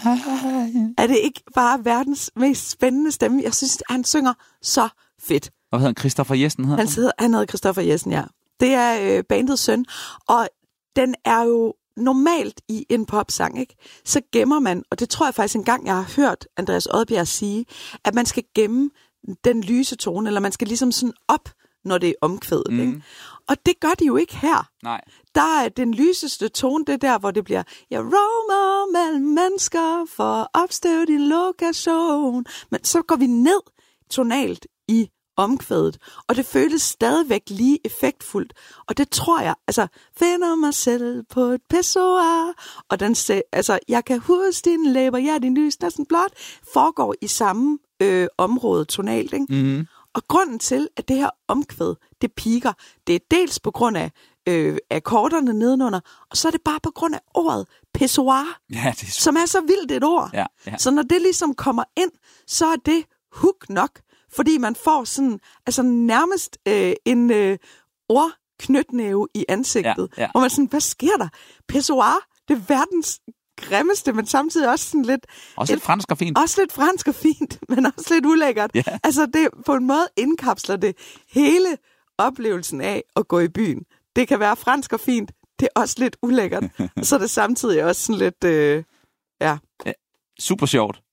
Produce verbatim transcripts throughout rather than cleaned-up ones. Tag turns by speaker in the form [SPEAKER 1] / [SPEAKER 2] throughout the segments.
[SPEAKER 1] Er det ikke bare verdens mest spændende stemme? Jeg synes, han synger så fedt.
[SPEAKER 2] Hvad hedder han? Christoffer Jessen hedder
[SPEAKER 1] han? Hedder, han hedder Christoffer Jessen, ja. Det er øh, bandets søn, og den er jo normalt i en popsang, ikke? Så gemmer man, og det tror jeg faktisk engang, jeg har hørt Andreas Odbjerg sige, at man skal gemme den lyse tone, eller man skal ligesom sådan op, når det er omkvædet, mm. ikke? Og det gør de jo ikke her.
[SPEAKER 2] Nej.
[SPEAKER 1] Der er den lyseste tone, det der, hvor det bliver, jeg roamer mellem mennesker for at opstøve din lokation. Men så går vi ned tonalt i omkvædet, og det føles stadigvæk lige effektfuldt. Og det tror jeg, altså, finder mig selv på et pissoir, og den siger, altså, jeg kan huske dine læber, ja, din lys næsten blot, foregår i samme øh, område tonalt, ikke?
[SPEAKER 2] Mm.
[SPEAKER 1] Og grunden til, at det her omkvæd, det piker, det er dels på grund af øh, akkorderne nedenunder, og så er det bare på grund af ordet pissoir,
[SPEAKER 2] ja, det er så...
[SPEAKER 1] som er så vildt et ord.
[SPEAKER 2] Ja, ja.
[SPEAKER 1] Så når det ligesom kommer ind, så er det hook nok, fordi man får sådan, altså nærmest øh, en øh, ordknytnæve i ansigtet,
[SPEAKER 2] ja, ja.
[SPEAKER 1] hvor man sådan, hvad sker der? Pissoir, det er verdens grimmeste, men samtidig også sådan lidt...
[SPEAKER 2] Også lidt fransk og fint.
[SPEAKER 1] Også lidt fransk og fint, men også lidt ulækkert.
[SPEAKER 2] Ja.
[SPEAKER 1] Altså, det på en måde indkapsler det hele oplevelsen af at gå i byen. Det kan være fransk og fint, det er også lidt ulækkert. Og så er det samtidig også sådan lidt... Øh, ja.
[SPEAKER 2] ja. Super sjovt.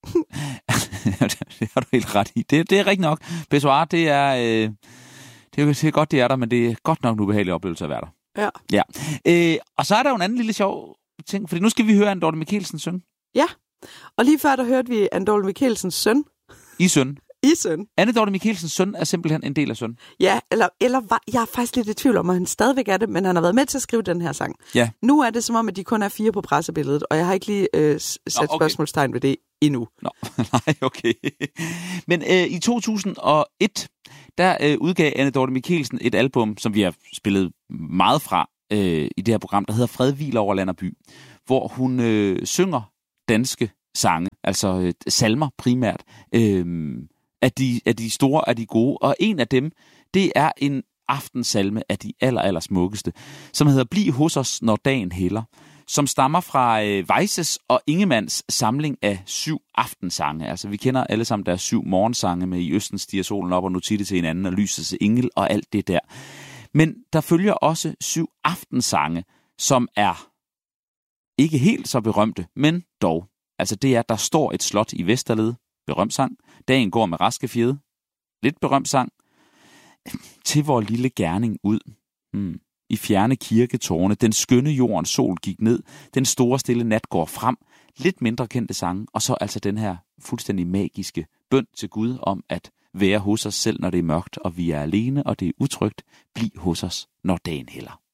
[SPEAKER 2] Det har du helt ret i. Det, det er rigtigt nok. Pissoir, det er... Øh, det er jo det er godt, det er der, men det er godt nok en ubehagelig oplevelse at være der.
[SPEAKER 1] Ja.
[SPEAKER 2] ja. Øh, og så er der jo en anden lille sjov ting, fordi nu skal vi høre Anne Dorthe Michelsen synge.
[SPEAKER 1] Ja, og lige før der hørte vi Anne Dorthe Michelsens søn.
[SPEAKER 2] I søn.
[SPEAKER 1] I søn.
[SPEAKER 2] Anne Dorthe Michelsens søn er simpelthen en del af søn.
[SPEAKER 1] Ja, eller, eller var, jeg er faktisk lidt i tvivl om, at han stadigvæk er det, men han har været med til at skrive den her sang.
[SPEAKER 2] Ja.
[SPEAKER 1] Nu er det som om, at de kun er fire på pressebilledet, og jeg har ikke lige øh, sat Nå, okay. spørgsmålstegn ved det endnu.
[SPEAKER 2] Nå, nej, okay. Men øh, i to tusind og et, der øh, udgav Anne Dorthe Michelsen et album, som vi har spillet meget fra øh, i det her program, der hedder Fred hviler over land og by, hvor hun øh, synger danske sange, altså øh, salmer primært, øh, af, de, af de store, af de gode. Og en af dem, det er en aftensalme af de aller, aller smukkeste, som hedder Bliv hos os, når dagen hælder, som stammer fra øh, Weisses og Ingemanns samling af syv aftensange. Altså, vi kender alle sammen deres syv morgensange med I østen stiger solen op og nu titte til hinanden og lysets engel og alt det der. Men der følger også syv aftensange, som er ikke helt så berømte, men dog. Altså, det er, der står et slot i Vesterled, berømt sang. Dagen går med raske fjede, lidt berømt sang. Til vor lille gerning ud. Hmm. I fjerne kirketårne, den skønne jordens sol gik ned, den store stille nat går frem, lidt mindre kendte sange, og så altså den her fuldstændig magiske bøn til Gud om at være hos os selv, når det er mørkt, og vi er alene, og det er utrygt. Bliv hos os, når dagen hælder.